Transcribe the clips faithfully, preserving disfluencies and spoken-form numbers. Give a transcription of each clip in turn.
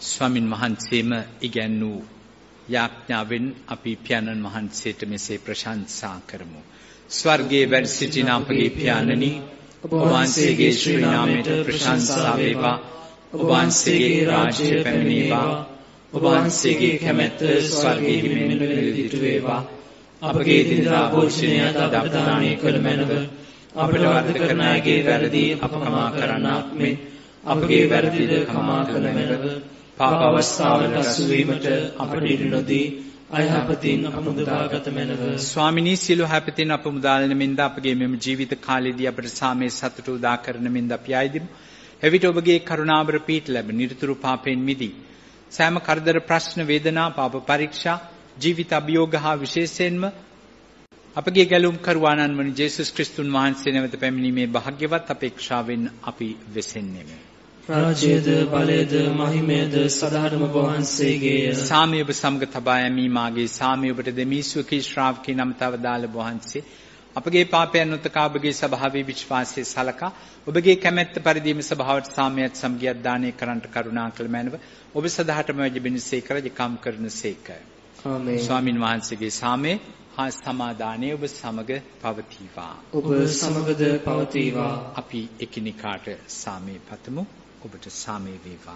ස්වාමින් වහන්සේම ඉගැන්වූ යාඥාවෙන් අපි පියාණන් වහන්සේට මෙසේ ප්‍රශංසා කරමු. ස්වර්ගයේ වැඩ සිටින අපගේ පියාණනි, ඔබ වහන්සේගේ ශ්‍රී නාමයට ප්‍රශංසා වේවා. ඔබ වහන්සේගේ රාජ්‍ය පැමිණේවා. ඔබ වහන්සේගේ කැමැත්ත ස්වර්ගයේ මෙන් නිරත වේවා. අපගේ දිනදා භෝජනය අද අප දානය කළ මැනව. අපට වරද කරන අයගේ වැරදි අප කමා කරන්නාක් මෙන් අපගේ වැරදිද කමා කළ මැනව. පාප අවස්ථාවලට අසු වීමට අපට ඉඩ නොදී අයහපතින් අප මුදාගත මැනව. ස්වාමිනී, සියලු හැපතින් අප මුදාලන මෙන්ද අපගේ මෙම ජීවිත කාලයේදී අපට සාමයේ සතුට උදා කරන මෙන්ද අපි ආයදිමු. එවිට ඔබගේ කරුණාවර පීඨ ලැබ නිරතුරු පාපයෙන් මිදී සෑම කරදර, ප්‍රශ්න, වේදනා, පාප පරීක්ෂා, ජීවිත අභියෝග හා විශේෂයෙන්ම අපගේ ගැලුම් කරුවාණන් වන ජේසුස් ක්‍රිස්තුන් වහන්සේ නැවත පැමිණීමේ භාග්‍යවත් අපේක්ෂාවෙන් අපි වෙසෙන්නේමු. රාජ්‍යද, බලයද, මහිමයද සදාටම ඔබ වහන්සේගේය. සාමය ඔබ සමග තබා යමි. මාගේ සාමය ඔබට දෙමි. සුවකී ශ්‍රාවකී නමතව දාල වහන්සේ අපගේ පාපයන් උතකා ඔබගේ ස්වභාවයේ විශ්වාසයේ සලකා ඔබගේ කැමැත්ත පරිදිම ස්වභාවට සාමයත් සමගියත් දානය කරන්නට කරුණා කළ මැනව. ඔබ සදාටම වැඩිබිනසේක රජකම් කරනසේක. ආමේන්. ස්වාමින් වහන්සේගේ සාමය හා සමාදානය ඔබ සමග පවතිවා. ඔබ සමගද පවතිවා. අපි එකිනෙකාට සාමය පතමු. ඔබට සාමය වේවා.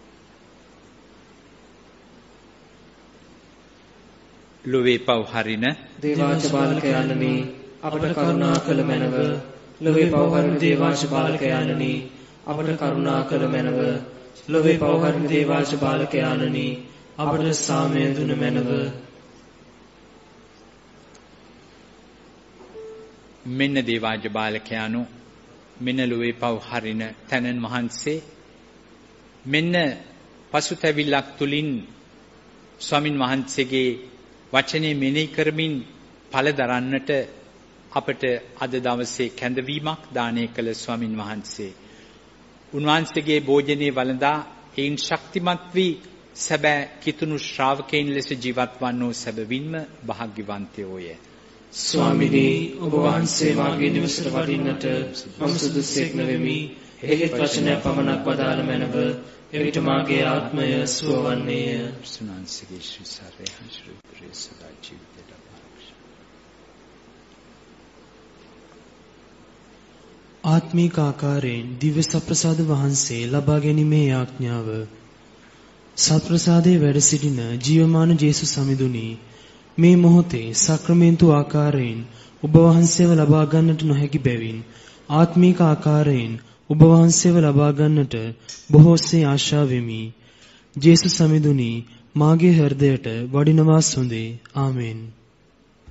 ලොවේ පව් හරින දේවාංශ බාලකයන්නි, අපට කරුණා කළ මැනව. ලොවේ පව් හරින දේවාංශ බාලකයන්නි, අපට කරුණා කළ මැනව. ලොවේ පව් හරින දේවාංශ බාලකයන්නි, අපට සාමය දුන මැනව. මෙන්න දේවාජ බාලකයානු, මෙන්න ලොවේ පව් හරින තැනන් වහන්සේ, මෙන්න පසුතැවිල්ලක් තුලින් ස්වාමින් වහන්සේගේ වචනේ මෙනෙහි කරමින් ඵල දරන්නට අපට අද දවසේ කැඳවීමක් දානය කළ ස්වාමින් වහන්සේ, උන්වහන්සේගේ භෝජනේ වළඳා ඒන් ශක්තිමත් වී සැබෑ කිතුණු ශ්‍රාවකයන් ලෙස ජීවත් වන්නෝ සැබවින්ම භාග්‍යවන්තයෝය. ස්වාමිනී, ඔබ වහන්සේ මාගේ නිවසට වඩින්නට මම සුදුස්සෙක් නොවෙමි. එහෙත් වචනය පමණක් වදාළ මැනව. එවිට මාගේ ආත්මය සුවවන්නේය. සුනාන්සේගේ ශ්‍රී සාරේ ශ්‍රී ප්‍රේසදා ජීවිතයට ආත්මික ආකාරයෙන් දිව්‍ය සප්‍රසාද වහන්සේ ලබා ගැනීමේ යාඥාව. සප්‍රසාදයේ වැඩ සිටින ජීවමාන ජේසුස් සමිඳුනි, මේ මොහොතේ සක්‍රමේන්තු ආකාරයෙන් ඔබ වහන්සේව ලබා ගන්නට නොහැකි බැවින් ආත්මීක ආකාරයෙන් ඔබ වහන්සේව ලබා ගන්නට බොහෝසේ ආශා වෙමි. ජේසුස් සමිඳුනි, මාගේ හෘදයට වඩිනවා සොඳේ. ආමෙන්.